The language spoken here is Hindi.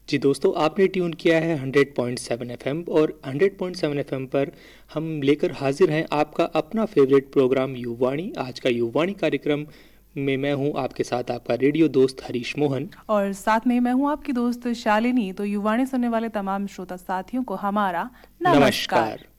जी दोस्तों, आपने ट्यून किया है 100.7 एफएम और 100.7 एफएम पर हम लेकर हाजिर हैं आपका अपना फेवरेट प्रोग्राम युवाणी। आज का युवाणी कार्यक्रम में मैं हूं आपके साथ आपका रेडियो दोस्त हरीश मोहन। और साथ में मैं हूं आपकी दोस्त शालिनी। तो युवाणी सुनने वाले तमाम श्रोता साथियों को हमारा नमस्कार।